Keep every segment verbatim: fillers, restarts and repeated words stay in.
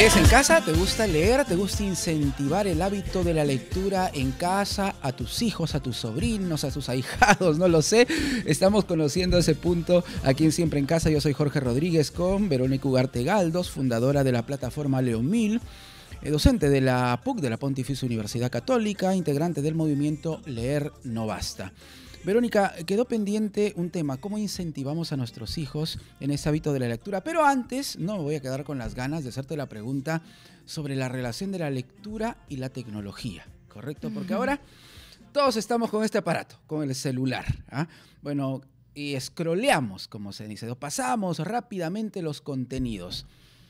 ¿Lees en casa? ¿Te gusta leer? ¿Te gusta incentivar el hábito de la lectura en casa a tus hijos, a tus sobrinos, a tus ahijados? No lo sé. Estamos conociendo ese punto aquí en Siempre en Casa. Yo soy Jorge Rodríguez con Verónica Ugarte Galdos, fundadora de la plataforma Leomil, docente de la P U C, de la Pontificia Universidad Católica, integrante del movimiento Leer No Basta. Verónica, quedó pendiente un tema, ¿cómo incentivamos a nuestros hijos en ese hábito de la lectura? Pero antes, no me voy a quedar con las ganas de hacerte la pregunta sobre la relación de la lectura y la tecnología, ¿correcto? Porque ahora todos estamos con este aparato, con el celular, ¿ah? Bueno, y scrolleamos, como se dice, o pasamos rápidamente los contenidos.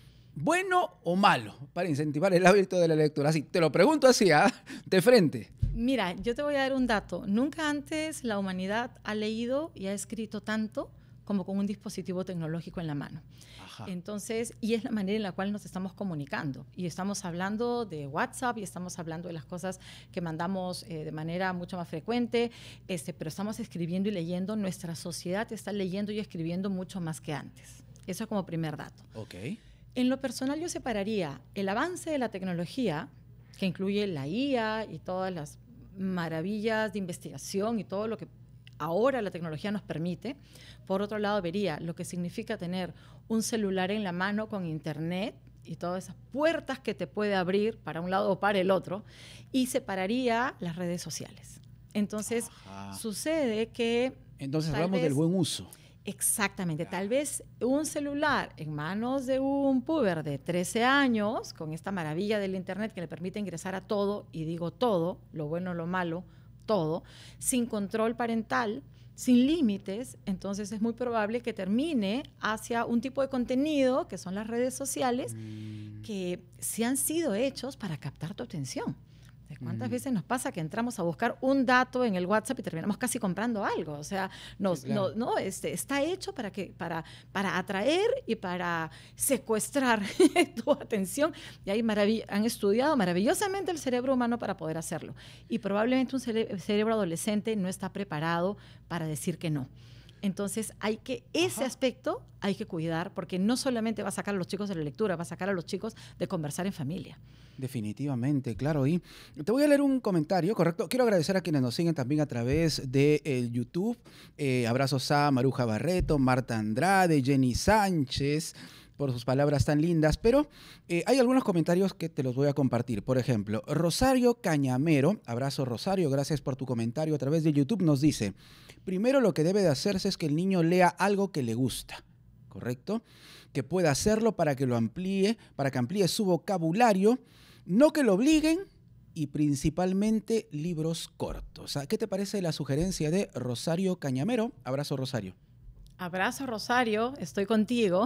¿Bueno o malo para incentivar el hábito de la lectura? Así, te lo pregunto así, ¿ah? De frente. Mira, yo te voy a dar un dato. Nunca antes la humanidad ha leído y ha escrito tanto como con un dispositivo tecnológico en la mano. Ajá. Entonces, y es la manera en la cual nos estamos comunicando. Y estamos hablando de WhatsApp y estamos hablando de las cosas que mandamos eh, de manera mucho más frecuente, este, pero estamos escribiendo y leyendo. Nuestra sociedad está leyendo y escribiendo mucho más que antes. Eso como primer dato. Ok. En lo personal yo separaría el avance de la tecnología, que incluye la I A y todas las maravillas de investigación y todo lo que ahora la tecnología nos permite. Por otro lado, vería lo que significa tener un celular en la mano con internet y todas esas puertas que te puede abrir para un lado o para el otro, y separaría las redes sociales. Entonces, Ajá. sucede que... Entonces hablamos vez, del buen uso. Exactamente. Tal vez un celular en manos de un puber de trece años, con esta maravilla del internet que le permite ingresar a todo, y digo todo, lo bueno, lo malo, todo, sin control parental, sin límites, entonces es muy probable que termine hacia un tipo de contenido, que son las redes sociales, mm. que sí han sido hechos para captar tu atención. ¿Cuántas mm. veces nos pasa que entramos a buscar un dato en el WhatsApp y terminamos casi comprando algo? O sea, nos, sí, claro. no, no, este, está hecho para, que, para, para atraer y para secuestrar tu atención. Y ahí han estudiado maravillosamente el cerebro humano para poder hacerlo. Y probablemente un cere cerebro adolescente no está preparado para decir que no. Entonces, hay que, ese Ajá. aspecto hay que cuidar, porque no solamente va a sacar a los chicos de la lectura, va a sacar a los chicos de conversar en familia. Definitivamente, claro. Y te voy a leer un comentario, ¿correcto? Quiero agradecer a quienes nos siguen también a través de el YouTube. Eh, abrazos a Maruja Barreto, Marta Andrade, Jenny Sánchez, por sus palabras tan lindas, pero eh, hay algunos comentarios que te los voy a compartir. Por ejemplo, Rosario Cañamero, abrazo Rosario, gracias por tu comentario a través de YouTube, nos dice: primero lo que debe de hacerse es que el niño lea algo que le gusta, ¿correcto? Que pueda hacerlo para que lo amplíe, para que amplíe su vocabulario, no que lo obliguen, y principalmente libros cortos. ¿Qué te parece la sugerencia de Rosario Cañamero? Abrazo, Rosario. Abrazo, Rosario, estoy contigo.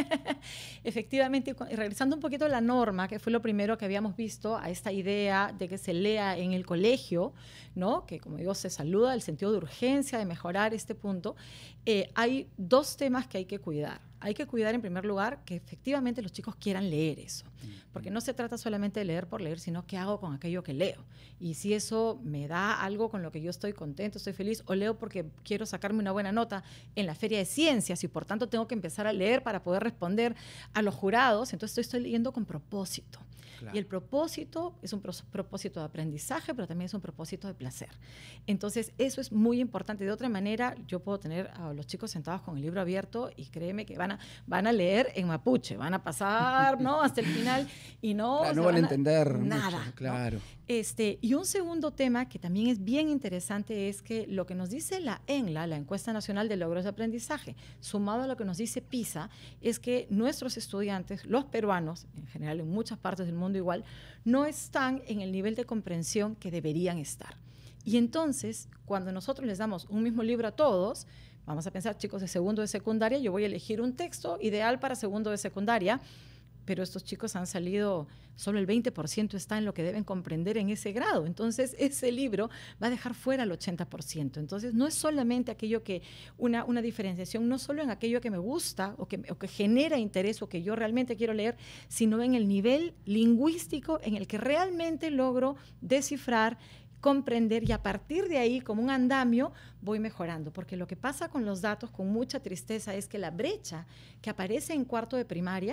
Efectivamente, regresando un poquito a la norma, que fue lo primero que habíamos visto, a esta idea de que se lea en el colegio, ¿no? Que, como digo, se saluda el sentido de urgencia de mejorar este punto. Eh, hay dos temas que hay que cuidar. Hay que cuidar, en primer lugar, que efectivamente los chicos quieran leer eso. Porque no se trata solamente de leer por leer, sino qué hago con aquello que leo. Y si eso me da algo con lo que yo estoy contento, estoy feliz, o leo porque quiero sacarme una buena nota en la Feria de Ciencias y por tanto tengo que empezar a leer para poder responder a los jurados, entonces estoy, estoy leyendo con propósito. Claro. Y el propósito es un propósito de aprendizaje, pero también es un propósito de placer. Entonces, eso es muy importante. De otra manera, yo puedo tener a los chicos sentados con el libro abierto y créeme que van a, van a leer en mapuche, van a pasar, ¿no?, hasta el final y no, claro, no van a entender nada. Mucho, claro. ¿no? Este, y un segundo tema que también es bien interesante es que lo que nos dice la ENLA, la Encuesta Nacional de Logros de Aprendizaje, sumado a lo que nos dice PISA, es que nuestros estudiantes, los peruanos, en general en muchas partes del mundo igual, no están en el nivel de comprensión que deberían estar. Y entonces, cuando nosotros les damos un mismo libro a todos, vamos a pensar, chicos de segundo de secundaria, yo voy a elegir un texto ideal para segundo de secundaria, pero estos chicos han salido, solo el veinte por ciento está en lo que deben comprender en ese grado. Entonces, ese libro va a dejar fuera el ochenta por ciento. Entonces, no es solamente aquello que, una, una diferenciación, no solo en aquello que me gusta o que, o que genera interés o que yo realmente quiero leer, sino en el nivel lingüístico en el que realmente logro descifrar, comprender, y a partir de ahí, como un andamio, voy mejorando. Porque lo que pasa con los datos, con mucha tristeza, es que la brecha que aparece en cuarto de primaria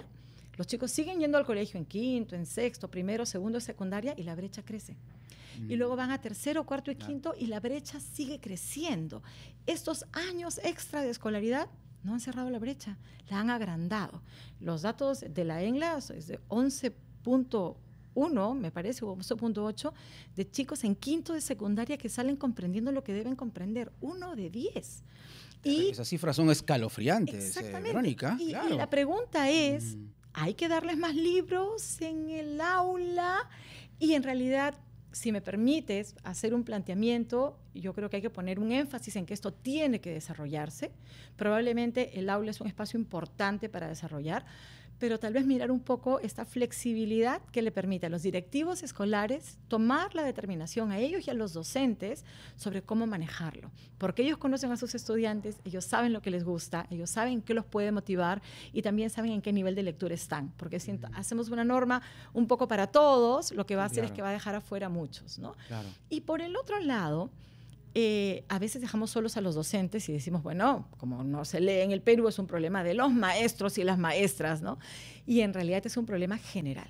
Los chicos siguen yendo al colegio en quinto, en sexto, primero, segundo, secundaria y la brecha crece. Y luego van a tercero, cuarto y quinto y la brecha sigue creciendo. Estos años extra de escolaridad no han cerrado la brecha, la han agrandado. Los datos de la ENLA es de once punto uno, me parece, o once punto ocho, de chicos en quinto de secundaria que salen comprendiendo lo que deben comprender. Uno de diez. Y esas cifras son escalofriantes, eh, Verónica. Y, claro. y la pregunta es, mm. ¿hay que darles más libros en el aula? Y en realidad, si me permites hacer un planteamiento, yo creo que hay que poner un énfasis en que esto tiene que desarrollarse. Probablemente el aula es un espacio importante para desarrollar, pero tal vez mirar un poco esta flexibilidad que le permite a los directivos escolares tomar la determinación a ellos y a los docentes sobre cómo manejarlo. Porque ellos conocen a sus estudiantes, ellos saben lo que les gusta, ellos saben qué los puede motivar y también saben en qué nivel de lectura están. Porque si mm. hacemos una norma un poco para todos, lo que va a hacer claro. es que va a dejar afuera a muchos, ¿no? Claro. Y por el otro lado, Eh, a veces dejamos solos a los docentes y decimos, bueno, como no se lee en el Perú, es un problema de los maestros y las maestras, ¿no? Y en realidad es un problema general.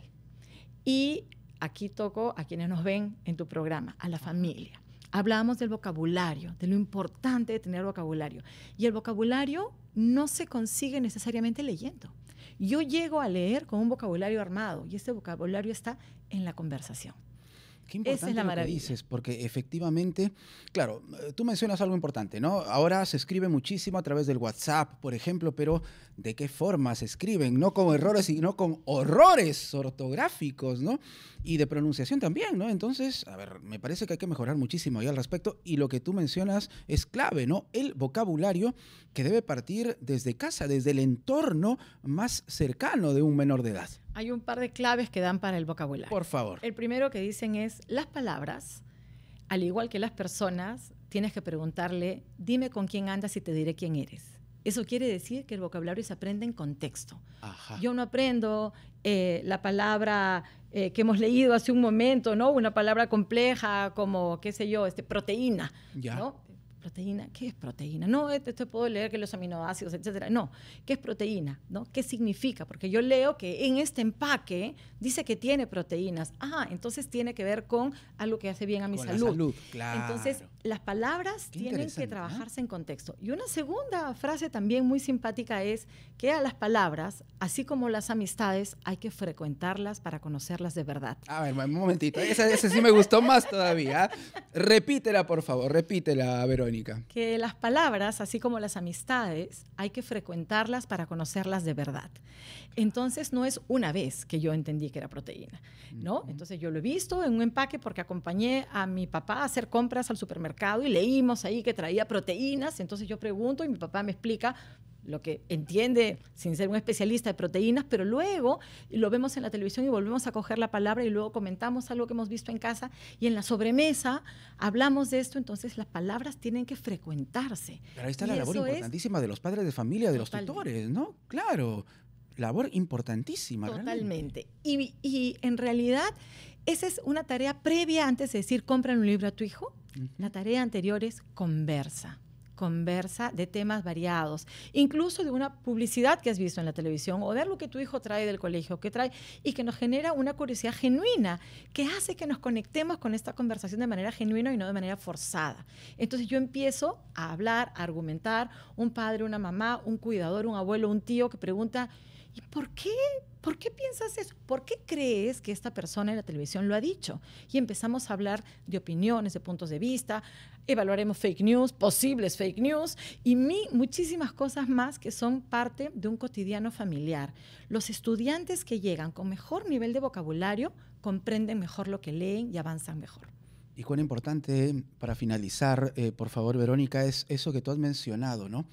Y aquí toco a quienes nos ven en tu programa, a la familia. Hablábamos del vocabulario, de lo importante de tener vocabulario. Y el vocabulario no se consigue necesariamente leyendo. Yo llego a leer con un vocabulario armado y este vocabulario está en la conversación. Qué importante es la lo que dices, porque efectivamente, claro, tú mencionas algo importante, ¿no? Ahora se escribe muchísimo a través del WhatsApp, por ejemplo, pero ¿de qué forma se escriben? No con errores, sino con horrores ortográficos, ¿no? Y de pronunciación también, ¿no? Entonces, a ver, me parece que hay que mejorar muchísimo ahí al respecto y lo que tú mencionas es clave, ¿no? El vocabulario que debe partir desde casa, desde el entorno más cercano de un menor de edad. Hay un par de claves que dan para el vocabulario. Por favor. El primero que dicen es, las palabras, al igual que las personas, tienes que preguntarle, dime con quién andas y te diré quién eres. Eso quiere decir que el vocabulario se aprende en contexto. Ajá. Yo no aprendo eh, la palabra eh, que hemos leído hace un momento, ¿no? Una palabra compleja como, qué sé yo, este, proteína, ya. ¿no? ¿Proteína? ¿Qué es proteína? No, te, te puedo leer que los aminoácidos, etcétera. No, ¿qué es proteína? ¿No? ¿Qué significa? Porque yo leo que en este empaque dice que tiene proteínas. Ah, entonces tiene que ver con algo que hace bien a mi con salud. La salud, claro. Entonces, las palabras Qué tienen que trabajarse, ¿no?, en contexto. Y una segunda frase también muy simpática es que a las palabras, así como las amistades, hay que frecuentarlas para conocerlas de verdad. A ver, un momentito. Esa, esa sí me gustó más todavía. Repítela, por favor. Repítela, Verónica. Que las palabras, así como las amistades, hay que frecuentarlas para conocerlas de verdad. Entonces, no es una vez que yo entendí que era proteína, ¿no? Entonces, yo lo he visto en un empaque porque acompañé a mi papá a hacer compras al supermercado y leímos ahí que traía proteínas. Entonces, yo pregunto y mi papá me explica lo que entiende sin ser un especialista de proteínas, pero luego lo vemos en la televisión y volvemos a coger la palabra y luego comentamos algo que hemos visto en casa y en la sobremesa hablamos de esto. Entonces las palabras tienen que frecuentarse. Pero ahí está la labor importantísima de los padres de familia, de los tutores, ¿no? Claro, labor importantísima. Totalmente. Y, y en realidad esa es una tarea previa antes de decir compra un libro a tu hijo. Uh-huh. La tarea anterior es conversa. Conversa de temas variados, incluso de una publicidad que has visto en la televisión o de algo que tu hijo trae del colegio, que trae y que nos genera una curiosidad genuina, que hace que nos conectemos con esta conversación de manera genuina y no de manera forzada. Entonces yo empiezo a hablar, a argumentar, un padre, una mamá, un cuidador, un abuelo, un tío que pregunta, ¿y por qué? ¿Por qué piensas eso? ¿Por qué crees que esta persona en la televisión lo ha dicho? Y empezamos a hablar de opiniones, de puntos de vista, evaluaremos fake news, posibles fake news y mi, muchísimas cosas más que son parte de un cotidiano familiar. Los estudiantes que llegan con mejor nivel de vocabulario comprenden mejor lo que leen y avanzan mejor. Y cuán importante, para finalizar, eh, por favor, Verónica, es eso que tú has mencionado, ¿no?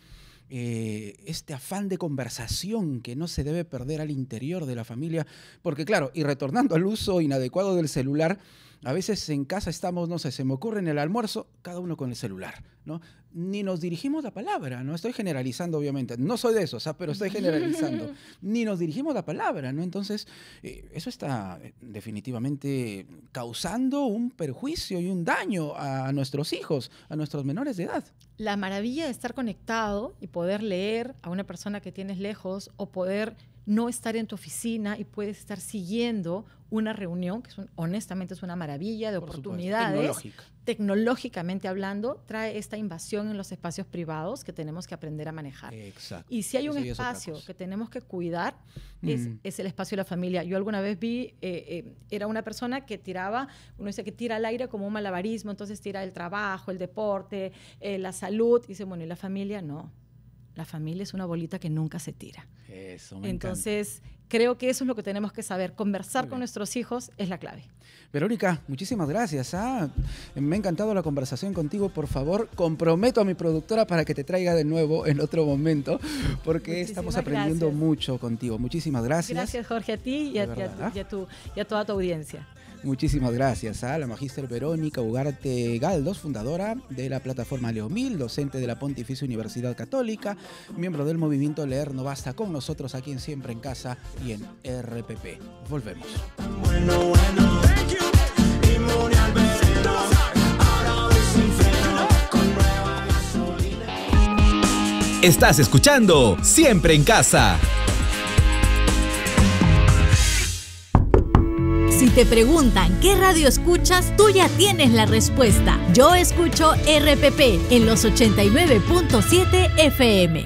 Eh, este afán de conversación que no se debe perder al interior de la familia, porque claro, y retornando al uso inadecuado del celular, a veces en casa estamos, no sé, se me ocurre en el almuerzo, cada uno con el celular, ¿no? Ni nos dirigimos la palabra, ¿no? Estoy generalizando, obviamente. No soy de esos, ¿sabes? Pero estoy generalizando. Ni nos dirigimos la palabra, ¿no? Entonces, eh, eso está definitivamente causando un perjuicio y un daño a nuestros hijos, a nuestros menores de edad. La maravilla de estar conectado y poder leer a una persona que tienes lejos o poder no estar en tu oficina y puedes estar siguiendo una reunión, que es un, honestamente es una maravilla de Por oportunidades. supuesto, tecnológica. Tecnológicamente hablando, trae esta invasión en los espacios privados que tenemos que aprender a manejar. Exacto. Y si hay Eso un ya es otra espacio cosa. que tenemos que cuidar, es, Mm. es el espacio de la familia. Yo alguna vez vi, eh, eh, era una persona que tiraba, uno dice que tira al aire como un malabarismo, entonces tira el trabajo, el deporte, eh, la salud, y dice, bueno, ¿y la familia? No. La familia es una bolita que nunca se tira. Eso, me Entonces, creo que eso es lo que tenemos que saber. Conversar Muy con bien. nuestros hijos es la clave. Verónica, muchísimas gracias. ¿ah? Me ha encantado la conversación contigo. Por favor, comprometo a mi productora para que te traiga de nuevo en otro momento, porque Muchísimas estamos aprendiendo gracias. mucho contigo. Muchísimas gracias. Gracias, Jorge, a ti y a, De y a verdad, tu- y a tu- y a toda tu audiencia. Muchísimas gracias a la magíster Verónica Ugarte Galdos, fundadora de la plataforma Leomil, docente de la Pontificia Universidad Católica, miembro del movimiento Leer No Basta, con nosotros aquí en Siempre en Casa y en R P P. Volvemos. Bueno, bueno, thank you. Inmune al veredicto. Ahora voy sin freno, con nueva gasolina. Estás escuchando Siempre en Casa. Si te preguntan qué radio escuchas, tú ya tienes la respuesta. Yo escucho R P P en los ochenta y nueve punto siete F M.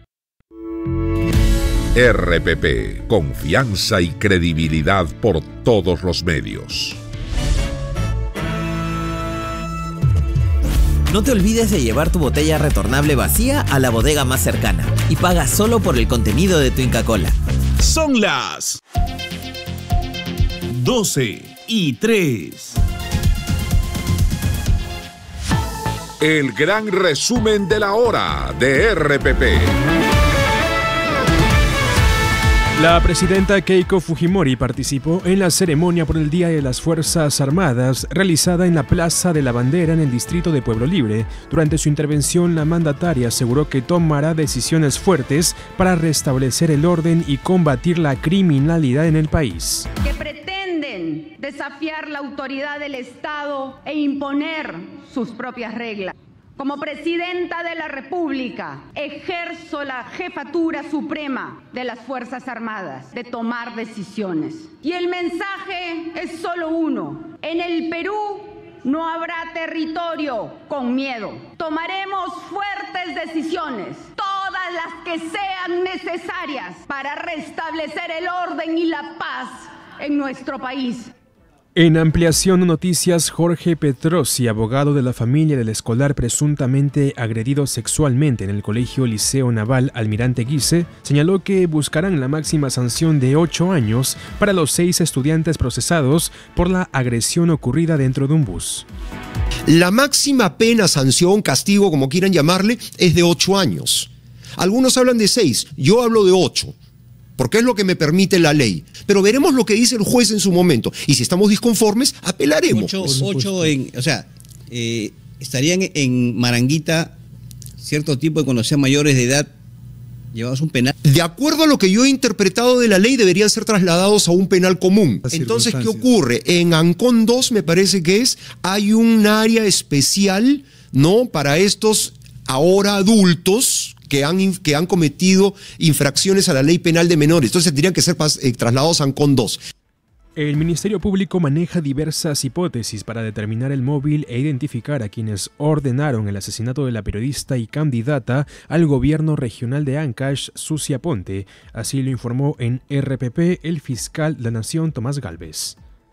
R P P, confianza y credibilidad por todos los medios. No te olvides de llevar tu botella retornable vacía a la bodega más cercana y paga solo por el contenido de tu Inca Kola. Son las doce y tres. El gran resumen de la hora de R P P. La presidenta Keiko Fujimori participó en la ceremonia por el Día de las Fuerzas Armadas realizada en la Plaza de la Bandera en el distrito de Pueblo Libre. Durante su intervención, la mandataria aseguró que tomará decisiones fuertes para restablecer el orden y combatir la criminalidad en el país. Que pretenden desafiar la autoridad del Estado e imponer sus propias reglas. Como presidenta de la República, ejerzo la jefatura suprema de las Fuerzas Armadas, de tomar decisiones. Y el mensaje es solo uno. En el Perú no habrá territorio con miedo. Tomaremos fuertes decisiones, todas las que sean necesarias para restablecer el orden y la paz en nuestro país. En ampliación de noticias, Jorge Petrosi, abogado de la familia del escolar presuntamente agredido sexualmente en el Colegio Liceo Naval Almirante Guise, señaló que buscarán la máxima sanción de ocho años para los seis estudiantes procesados por la agresión ocurrida dentro de un bus. La máxima pena, sanción, castigo, como quieran llamarle, es de ocho años. Algunos hablan de seis, yo hablo de ocho. Porque es lo que me permite la ley. Pero veremos lo que dice el juez en su momento. Y si estamos disconformes, apelaremos. Ocho, ocho en, o sea, eh, estarían en Maranguita cierto tipo de cuando sean mayores de edad llevados un penal. De acuerdo a lo que yo he interpretado de la ley, deberían ser trasladados a un penal común. Entonces, ¿qué ocurre? En Ancón dos, me parece que es, hay un área especial, ¿no?, para estos ahora adultos que han, que han cometido infracciones a la ley penal de menores. Entonces tendrían que ser eh, trasladados a Ancón dos. El Ministerio Público maneja diversas hipótesis para determinar el móvil e identificar a quienes ordenaron el asesinato de la periodista y candidata al gobierno regional de Ancash, Sucia Ponte. Así lo informó en R P P el fiscal de la Nación, Tomás Galvez.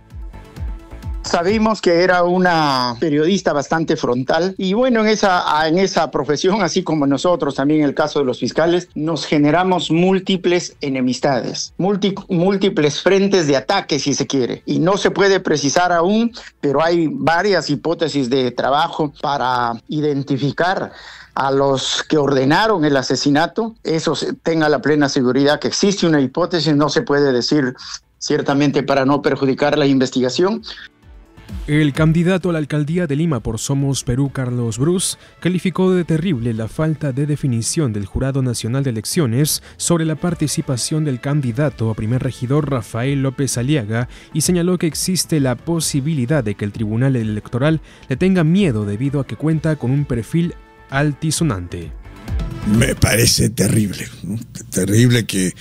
Sabemos que era una periodista bastante frontal y bueno, en esa, en esa profesión, así como nosotros también en el caso de los fiscales, nos generamos múltiples enemistades, multi, múltiples frentes de ataque si se quiere, y no se puede precisar aún, pero hay varias hipótesis de trabajo para identificar a los que ordenaron el asesinato. Eso tenga la plena seguridad que existe una hipótesis, no se puede decir ciertamente para no perjudicar la investigación. El candidato a la alcaldía de Lima por Somos Perú, Carlos Brus, calificó de terrible la falta de definición del Jurado Nacional de Elecciones sobre la participación del candidato a primer regidor Rafael López Aliaga y señaló que existe la posibilidad de que el Tribunal Electoral le tenga miedo debido a que cuenta con un perfil altisonante. Me parece terrible, ¿no? Terrible que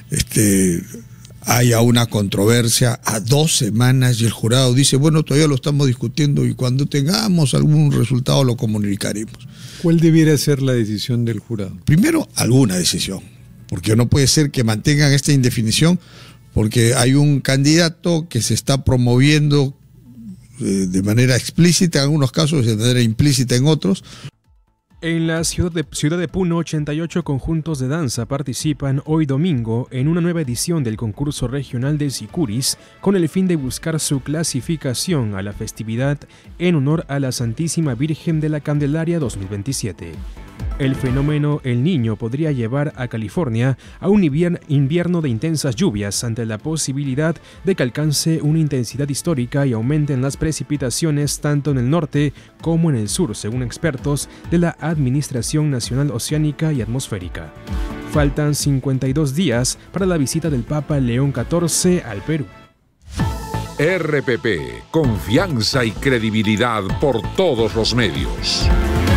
este, haya una controversia a dos semanas y el jurado dice, bueno, todavía lo estamos discutiendo y cuando tengamos algún resultado lo comunicaremos. ¿Cuál debiera ser la decisión del jurado? Primero, alguna decisión, porque no puede ser que mantengan esta indefinición, porque hay un candidato que se está promoviendo eh, de manera explícita en algunos casos y de manera implícita en otros. En la ciudad de, ciudad de Puno, ochenta y ocho conjuntos de danza participan hoy domingo en una nueva edición del concurso regional de Sicuris con el fin de buscar su clasificación a la festividad en honor a la Santísima Virgen de la Candelaria dos mil veintisiete. El fenómeno El Niño podría llevar a California a un invierno de intensas lluvias ante la posibilidad de que alcance una intensidad histórica y aumenten las precipitaciones tanto en el norte como en el sur, según expertos de la Administración Nacional Oceánica y Atmosférica. Faltan cincuenta y dos días para la visita del Papa León catorce al Perú. R P P, confianza y credibilidad por todos los medios.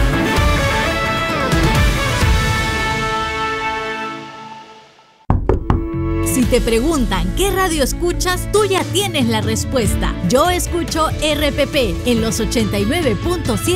Si te preguntan qué radio escuchas, tú ya tienes la respuesta. Yo escucho R P P en los ochenta y nueve punto siete.